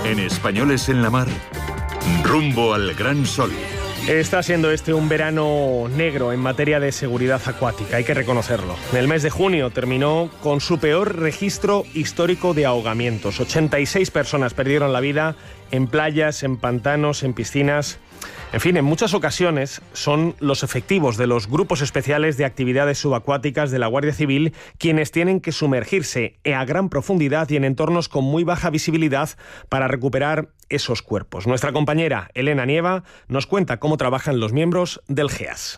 En Españoles en la Mar, rumbo al gran sol. Está siendo este un verano negro en materia de seguridad acuática, hay que reconocerlo. El mes de junio terminó con su peor registro histórico de ahogamientos. 86 personas perdieron la vida en playas, en pantanos, en piscinas. En fin, en muchas ocasiones son los efectivos de los grupos especiales de actividades subacuáticas de la Guardia Civil quienes tienen que sumergirse a gran profundidad y en entornos con muy baja visibilidad para recuperar esos cuerpos. Nuestra compañera Elena Nieva nos cuenta cómo trabajan los miembros del GEAS.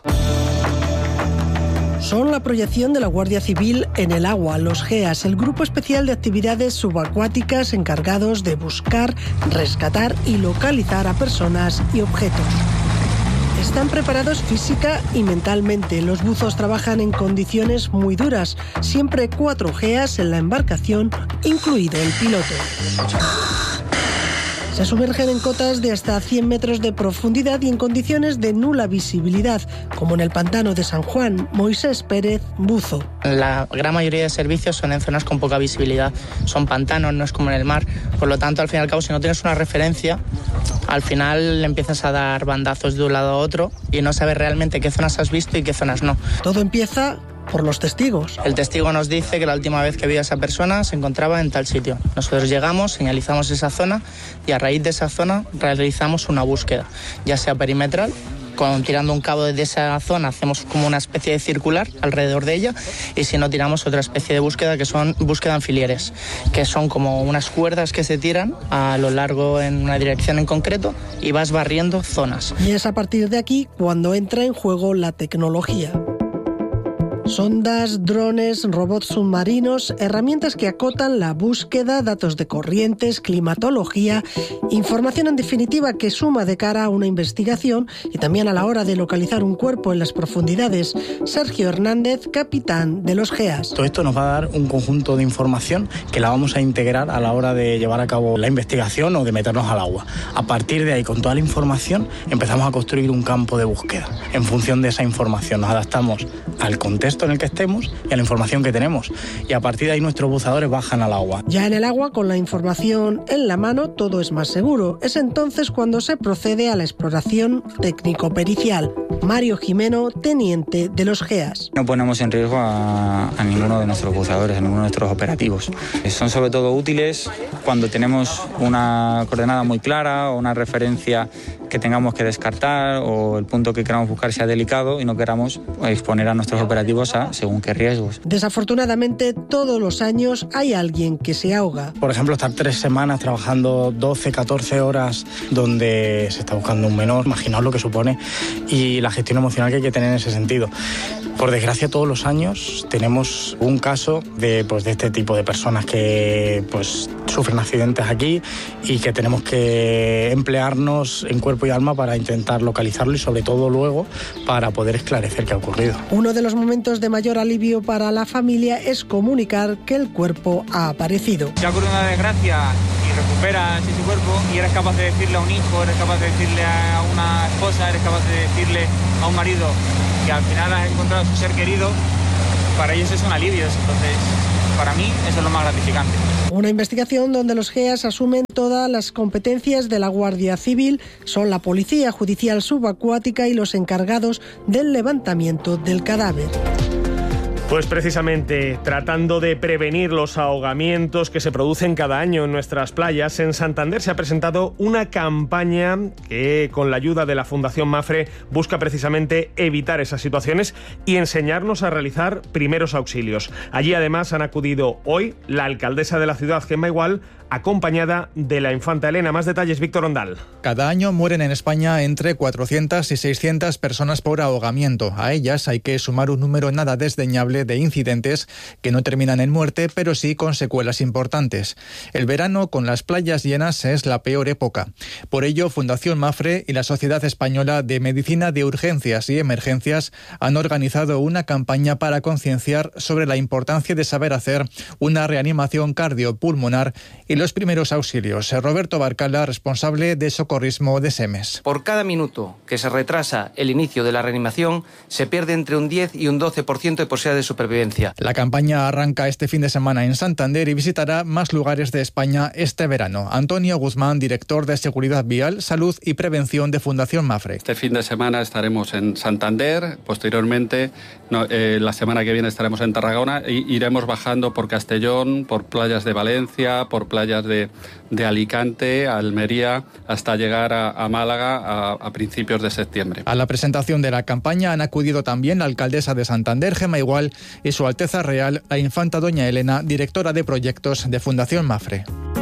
Son la proyección de la Guardia Civil en el agua, los GEAS, el Grupo Especial de Actividades Subacuáticas encargados de buscar, rescatar y localizar a personas y objetos. Están preparados física y mentalmente. Los buzos trabajan en condiciones muy duras. Siempre 4 GEAS en la embarcación, incluido el piloto. Se sumergen en cotas de hasta 100 metros de profundidad y en condiciones de nula visibilidad, como en el pantano de San Juan. Moisés Pérez, buzo. La gran mayoría de servicios son en zonas con poca visibilidad. Son pantanos, no es como en el mar. Por lo tanto, al fin y al cabo, si no tienes una referencia, al final le empiezas a dar bandazos de un lado a otro y no sabes realmente qué zonas has visto y qué zonas no. Todo empieza por los testigos. El testigo nos dice que la última vez que vio a esa persona se encontraba en tal sitio. Nosotros llegamos, señalizamos esa zona y a raíz de esa zona realizamos una búsqueda, ya sea perimetral, tirando un cabo desde esa zona hacemos como una especie de circular alrededor de ella, y si no tiramos otra especie de búsqueda que son búsqueda en filieres, que son como unas cuerdas que se tiran a lo largo en una dirección en concreto y vas barriendo zonas. Y es a partir de aquí cuando entra en juego la tecnología. Sondas, drones, robots submarinos, herramientas que acotan la búsqueda, datos de corrientes, climatología, información en definitiva que suma de cara a una investigación y también a la hora de localizar un cuerpo en las profundidades. Sergio Hernández, capitán de los GEAS. Todo esto nos va a dar un conjunto de información que la vamos a integrar a la hora de llevar a cabo la investigación o de meternos al agua. A partir de ahí, con toda la información, empezamos a construir un campo de búsqueda. En función de esa información nos adaptamos al contexto en el que estemos y a la información que tenemos, y a partir de ahí nuestros buzadores bajan al agua. Ya en el agua, con la información en la mano, todo es más seguro. Es entonces cuando se procede a la exploración técnico-pericial. Mario Jimeno, teniente de los GEAS. No ponemos en riesgo a ninguno de nuestros buzadores, a ninguno de nuestros operativos. Son sobre todo útiles cuando tenemos una coordenada muy clara o una referencia que tengamos que descartar o el punto que queramos buscar sea delicado y no queramos exponer a nuestros operativos a según qué riesgos. Desafortunadamente, todos los años hay alguien que se ahoga. Por ejemplo, estar 3 semanas trabajando 12, 14 horas donde se está buscando un menor, imaginaos lo que supone, y la gestión emocional que hay que tener en ese sentido. Por desgracia, todos los años tenemos un caso de este tipo de personas que sufren accidentes aquí y que tenemos que emplearnos en cuerpo y alma para intentar localizarlo y sobre todo luego para poder esclarecer qué ha ocurrido. Uno de los momentos de mayor alivio para la familia es comunicar que el cuerpo ha aparecido. Si ha ocurrido una desgracia y recuperas ese cuerpo y eres capaz de decirle a un hijo, eres capaz de decirle a una esposa, eres capaz de decirle a un marido que al final has encontrado a su ser querido, para ellos es un alivio. Entonces, para mí, eso es lo más gratificante. Una investigación donde los GEAS asumen todas las competencias de la Guardia Civil, son la Policía Judicial Subacuática y los encargados del levantamiento del cadáver. Pues precisamente, tratando de prevenir los ahogamientos que se producen cada año en nuestras playas, en Santander se ha presentado una campaña que, con la ayuda de la Fundación Mapfre, busca precisamente evitar esas situaciones y enseñarnos a realizar primeros auxilios. Allí, además, han acudido hoy la alcaldesa de la ciudad, Gemma Igual, acompañada de la infanta Elena. Más detalles, Víctor Ondal. Cada año mueren en España entre 400 y 600 personas por ahogamiento. A ellas hay que sumar un número nada desdeñable de incidentes que no terminan en muerte, pero sí con secuelas importantes. El verano, con las playas llenas, es la peor época. Por ello, Fundación Mapfre y la Sociedad Española de Medicina de Urgencias y Emergencias han organizado una campaña para concienciar sobre la importancia de saber hacer una reanimación cardiopulmonar y los primeros auxilios. Roberto Barcala, responsable de socorrismo de SEMES. Por cada minuto que se retrasa el inicio de la reanimación, se pierde entre un 10 y un 12% de posibilidades supervivencia. La campaña arranca este fin de semana en Santander y visitará más lugares de España este verano. Antonio Guzmán, director de Seguridad Vial, Salud y Prevención de Fundación Mapfre. Este fin de semana estaremos en Santander, posteriormente la semana que viene estaremos en Tarragona e iremos bajando por Castellón, por playas de Valencia, por playas de Alicante, Almería, hasta llegar a Málaga a principios de septiembre. A la presentación de la campaña han acudido también la alcaldesa de Santander, Gemma Igual, y Su Alteza Real, la infanta doña Elena, directora de proyectos de Fundación Mapfre.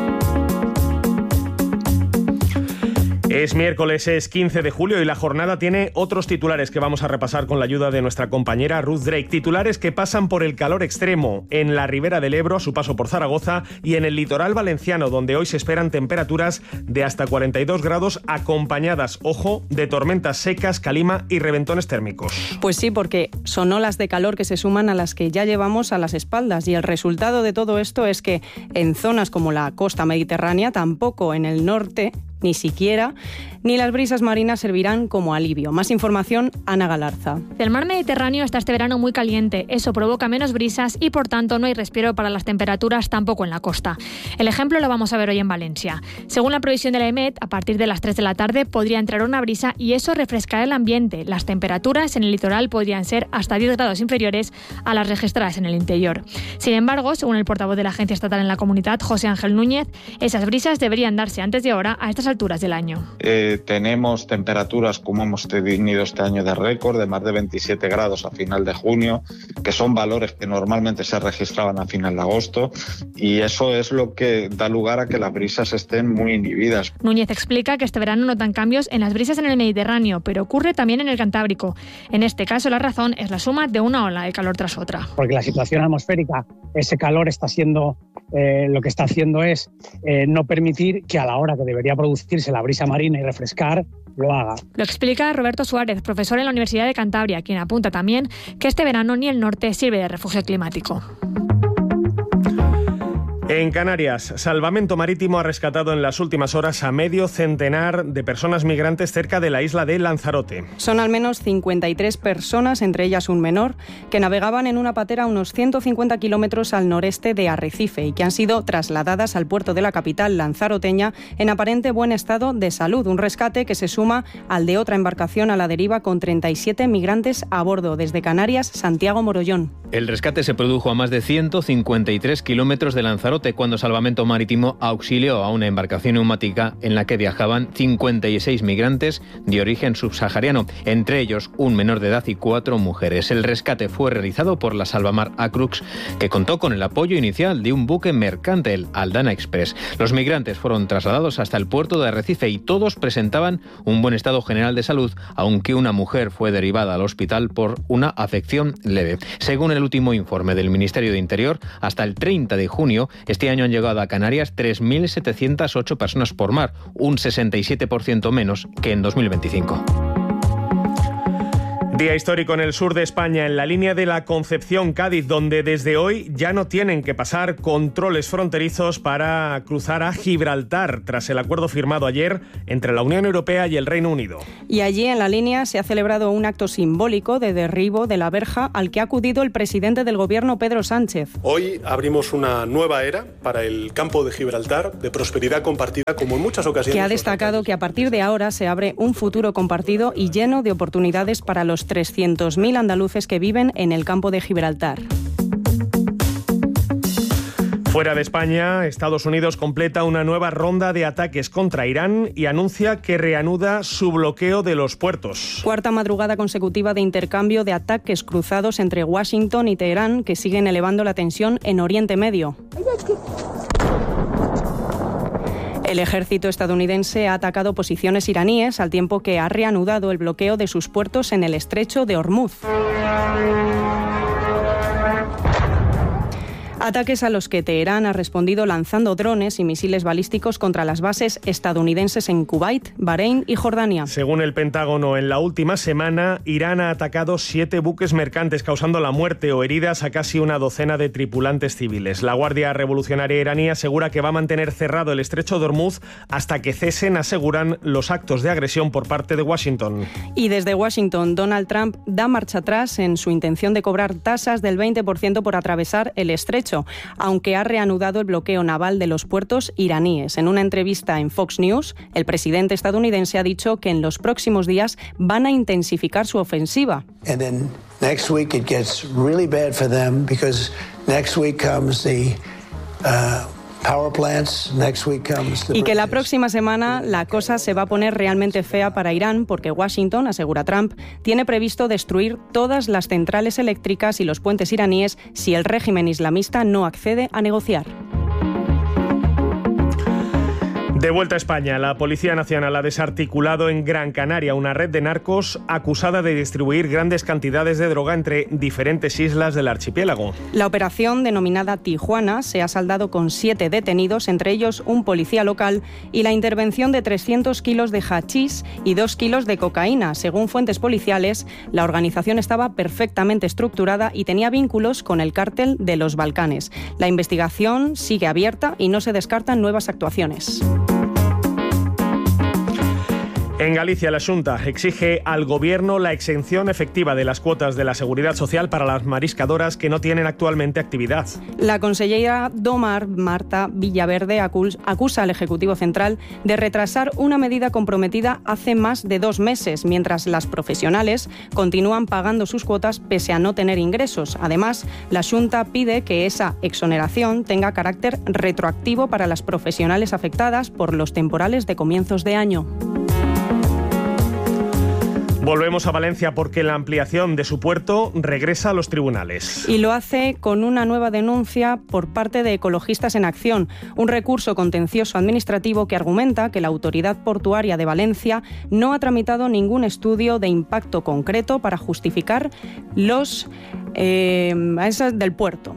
Es miércoles, es 15 de julio y la jornada tiene otros titulares que vamos a repasar con la ayuda de nuestra compañera Ruth Drake. Titulares que pasan por el calor extremo en la ribera del Ebro a su paso por Zaragoza y en el litoral valenciano, donde hoy se esperan temperaturas de hasta 42 grados acompañadas, ojo, de tormentas secas, calima y reventones térmicos. Pues sí, porque son olas de calor que se suman a las que ya llevamos a las espaldas y el resultado de todo esto es que en zonas como la costa mediterránea, tampoco en el norte, ni siquiera, ni las brisas marinas servirán como alivio. Más información, Ana Galarza. El mar Mediterráneo está este verano muy caliente. Eso provoca menos brisas y, por tanto, no hay respiro para las temperaturas tampoco en la costa. El ejemplo lo vamos a ver hoy en Valencia. Según la previsión de la EMET, a partir de las 3 de la tarde podría entrar una brisa y eso refrescará el ambiente. Las temperaturas en el litoral podrían ser hasta 10 grados inferiores a las registradas en el interior. Sin embargo, según el portavoz de la Agencia Estatal en la Comunidad, José Ángel Núñez, esas brisas deberían darse antes de ahora a estas alturas del año. Tenemos temperaturas como hemos tenido este año de récord, de más de 27 grados a final de junio, que son valores que normalmente se registraban a final de agosto, y eso es lo que da lugar a que las brisas estén muy inhibidas. Núñez explica que este verano notan cambios en las brisas en el Mediterráneo, pero ocurre también en el Cantábrico. En este caso, la razón es la suma de una ola de calor tras otra. Porque la situación atmosférica, ese calor está siendo, lo que está haciendo es no permitir que a la hora que debería producirse la brisa marina y refrescar, lo haga. Lo explica Roberto Suárez, profesor en la Universidad de Cantabria, quien apunta también que este verano ni el norte sirve de refugio climático. En Canarias, Salvamento Marítimo ha rescatado en las últimas horas a medio centenar de personas migrantes cerca de la isla de Lanzarote. Son al menos 53 personas, entre ellas un menor, que navegaban en una patera a unos 150 kilómetros al noreste de Arrecife y que han sido trasladadas al puerto de la capital lanzaroteña en aparente buen estado de salud. Un rescate que se suma al de otra embarcación a la deriva con 37 migrantes a bordo. Desde Canarias, Santiago Morollón. El rescate se produjo a más de 153 kilómetros de Lanzarote cuando Salvamento Marítimo auxilió a una embarcación neumática en la que viajaban 56 migrantes de origen subsahariano, entre ellos un menor de edad y 4 mujeres. El rescate fue realizado por la Salvamar Acrux, que contó con el apoyo inicial de un buque mercante, el Aldana Express. Los migrantes fueron trasladados hasta el puerto de Arrecife y todos presentaban un buen estado general de salud, aunque una mujer fue derivada al hospital por una afección leve. Según el último informe del Ministerio de Interior, hasta el 30 de junio, este año han llegado a Canarias 3.708 personas por mar, un 67% menos que en 2025. Día histórico en el sur de España, en la línea de la Concepción-Cádiz, donde desde hoy ya no tienen que pasar controles fronterizos para cruzar a Gibraltar, tras el acuerdo firmado ayer entre la Unión Europea y el Reino Unido. Y allí en la línea se ha celebrado un acto simbólico de derribo de la verja al que ha acudido el presidente del Gobierno, Pedro Sánchez. Hoy abrimos una nueva era para el campo de Gibraltar, de prosperidad compartida, como en muchas ocasiones. Que ha destacado que a partir de ahora se abre un futuro compartido y lleno de oportunidades para los 300.000 andaluces que viven en el campo de Gibraltar. Fuera de España, Estados Unidos completa una nueva ronda de ataques contra Irán y anuncia que reanuda su bloqueo de los puertos. Cuarta madrugada consecutiva de intercambio de ataques cruzados entre Washington y Teherán, que siguen elevando la tensión en Oriente Medio. El ejército estadounidense ha atacado posiciones iraníes al tiempo que ha reanudado el bloqueo de sus puertos en el estrecho de Hormuz. Ataques a los que Teherán ha respondido lanzando drones y misiles balísticos contra las bases estadounidenses en Kuwait, Bahrein y Jordania. Según el Pentágono, en la última semana, Irán ha atacado 7 buques mercantes, causando la muerte o heridas a casi una docena de tripulantes civiles. La Guardia Revolucionaria iraní asegura que va a mantener cerrado el estrecho de Hormuz hasta que cesen, aseguran, los actos de agresión por parte de Washington. Y desde Washington, Donald Trump da marcha atrás en su intención de cobrar tasas del 20% por atravesar el estrecho, aunque ha reanudado el bloqueo naval de los puertos iraníes. En una entrevista en Fox News, el presidente estadounidense ha dicho que en los próximos días van a intensificar su ofensiva. And then next week it gets really bad for them because next week comes the power plants, next week comes the... Y que la próxima semana la cosa se va a poner realmente fea para Irán porque Washington, asegura Trump, tiene previsto destruir todas las centrales eléctricas y los puentes iraníes si el régimen islamista no accede a negociar. De vuelta a España, la Policía Nacional ha desarticulado en Gran Canaria una red de narcos acusada de distribuir grandes cantidades de droga entre diferentes islas del archipiélago. La operación, denominada Tijuana, se ha saldado con 7 detenidos, entre ellos un policía local, y la intervención de 300 kilos de hachís y 2 kilos de cocaína. Según fuentes policiales, la organización estaba perfectamente estructurada y tenía vínculos con el cártel de los Balcanes. La investigación sigue abierta y no se descartan nuevas actuaciones. En Galicia, la Xunta exige al Gobierno la exención efectiva de las cuotas de la Seguridad Social para las mariscadoras que no tienen actualmente actividad. La consellera Domar, Marta Villaverde, acusa al Ejecutivo Central de retrasar una medida comprometida hace más de 2 meses, mientras las profesionales continúan pagando sus cuotas pese a no tener ingresos. Además, la Xunta pide que esa exoneración tenga carácter retroactivo para las profesionales afectadas por los temporales de comienzos de año. Volvemos a Valencia porque la ampliación de su puerto regresa a los tribunales. Y lo hace con una nueva denuncia por parte de Ecologistas en Acción, un recurso contencioso administrativo que argumenta que la Autoridad Portuaria de Valencia no ha tramitado ningún estudio de impacto concreto para justificar los del puerto.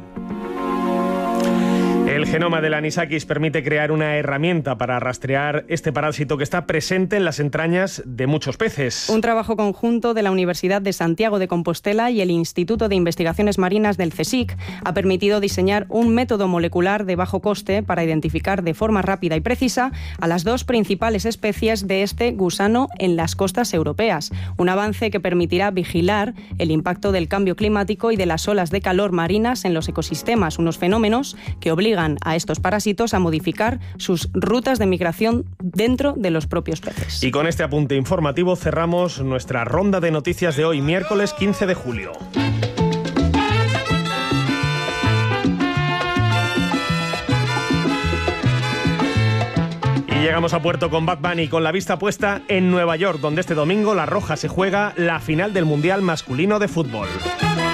El genoma del anisakis permite crear una herramienta para rastrear este parásito que está presente en las entrañas de muchos peces. Un trabajo conjunto de la Universidad de Santiago de Compostela y el Instituto de Investigaciones Marinas del CSIC ha permitido diseñar un método molecular de bajo coste para identificar de forma rápida y precisa a las 2 principales especies de este gusano en las costas europeas. Un avance que permitirá vigilar el impacto del cambio climático y de las olas de calor marinas en los ecosistemas, unos fenómenos que obligan a estos parásitos a modificar sus rutas de migración dentro de los propios peces. Y con este apunte informativo cerramos nuestra ronda de noticias de hoy, miércoles 15 de julio. Y llegamos a puerto con Bad Bunny, con la vista puesta en Nueva York, donde este domingo la Roja se juega la final del Mundial Masculino de Fútbol.